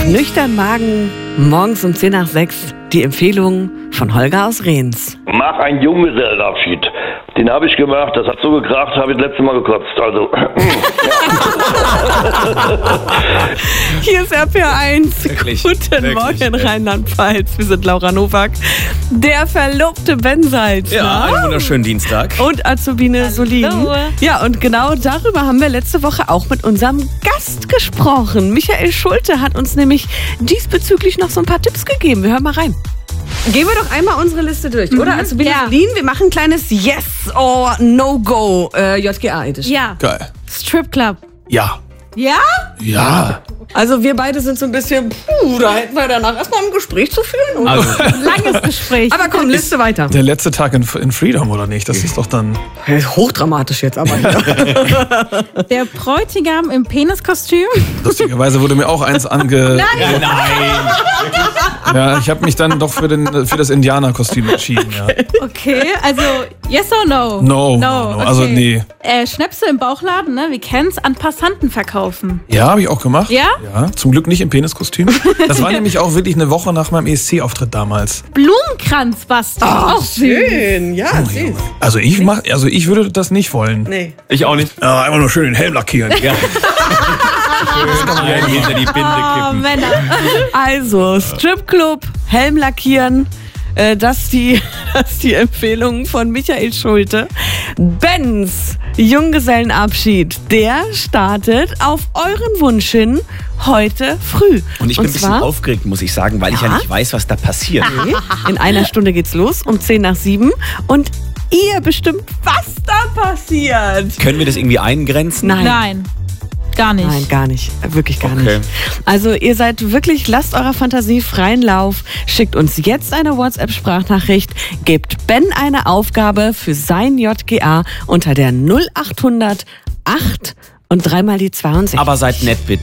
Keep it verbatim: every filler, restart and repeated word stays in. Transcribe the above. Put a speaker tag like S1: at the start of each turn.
S1: nüchtern Magen, morgens um zehn nach sechs, die Empfehlung von Holger aus Rehns.
S2: Mach einen Junggesellenabschied. Den habe ich gemacht, das hat so gekracht, habe ich das letzte Mal gekotzt. Also,
S1: Hier ist R P R eins.
S3: Wirklich,
S1: Guten
S3: wirklich,
S1: Morgen,
S3: ey.
S1: Rheinland-Pfalz. Wir sind Laura Nowak, der verlobte Ben Salzner.
S3: Ja, einen wunderschönen Dienstag.
S1: Und Azubine Solin. Ja, und genau darüber haben wir letzte Woche auch mit unserem Gast gesprochen. Michael Schulte hat uns nämlich diesbezüglich noch so ein paar Tipps gegeben. Wir hören mal rein. Gehen wir doch einmal unsere Liste durch, mhm. oder? Azubine
S4: Ja.
S1: Solin, wir machen ein kleines Yes or No-Go äh, J G A-Edition.
S4: Ja.
S5: Geil.
S4: Strip Club.
S5: Ja.
S4: Ja?
S5: Ja.
S1: Also wir beide sind so ein bisschen, puh, da hätten wir danach erstmal ein Gespräch zu führen. Oder?
S3: Also,
S4: Langes Gespräch.
S1: Aber komm, Liste weiter.
S5: Der letzte Tag in, in Freedom, oder nicht? Das ist doch dann...
S1: Hochdramatisch jetzt aber.
S4: Der Bräutigam im Peniskostüm.
S5: Lustigerweise wurde mir auch eins ange...
S3: ja, nein.
S5: Ja, ich habe mich dann doch für, den, für das Indianerkostüm entschieden, ja.
S4: Okay, also yes or no?
S5: No, no, no.
S4: okay.
S5: Also nee.
S4: Äh, Schnäpse im Bauchladen, ne? Wir kennen's, an Passanten verkaufen.
S5: Ja, habe ich auch gemacht.
S4: Ja?
S5: Ja, zum Glück nicht im Peniskostüm. Das war nämlich auch wirklich eine Woche nach meinem E S C-Auftritt damals.
S4: Blumenkranz basteln.
S1: Ach,
S4: Auch süß.
S1: schön. Ja, süß.
S5: Also ich mach, also ich würde das nicht wollen.
S1: Nee.
S3: Ich auch nicht.
S5: Ja, einfach nur schön den Helm lackieren.
S3: Ja. Schön hinter die Binde
S4: Oh,
S3: kippen.
S4: Männer.
S1: Also, Stripclub, Helm lackieren, äh, das die, das die Empfehlung von Michael Schulte. Bens Junggesellenabschied, der startet auf euren Wunsch hin heute früh.
S3: Und ich bin ein bisschen
S1: zwar
S3: aufgeregt, muss ich sagen, weil ich ja
S1: Ja?
S3: nicht weiß, was da passiert.
S1: in einer Stunde geht's los, um zehn nach sieben. Und ihr bestimmt, was da passiert.
S3: Können wir das irgendwie eingrenzen?
S1: Nein.
S4: Nein, gar nicht.
S1: Nein, gar nicht. Wirklich gar
S3: Okay.
S1: nicht. Also ihr seid wirklich, lasst eurer Fantasie freien Lauf. Schickt uns jetzt eine WhatsApp-Sprachnachricht. Gebt Ben eine Aufgabe für sein J G A unter der null achthundert acht und dreimal die zweiundsechzig.
S3: Aber seid nett, bitte.